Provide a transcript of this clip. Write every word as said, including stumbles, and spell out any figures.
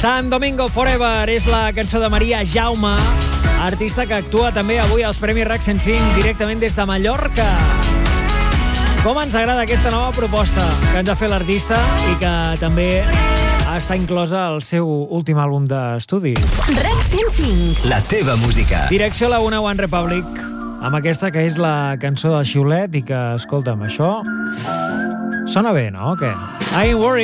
San Domingo Forever és la cançó de Maria Jaume, artista que actua també avui als Premis RAC cent cinc directament des de Mallorca. Com ens agrada aquesta nova proposta que ens ha fet l'artista i que també està inclosa al seu últim àlbum d'estudi. RAC cent cinc. La teva música. Direcció a la Una One Republic, amb aquesta que és la cançó del xiulet i que, escolta'm, això sona bé, no? Què? I ain't worried.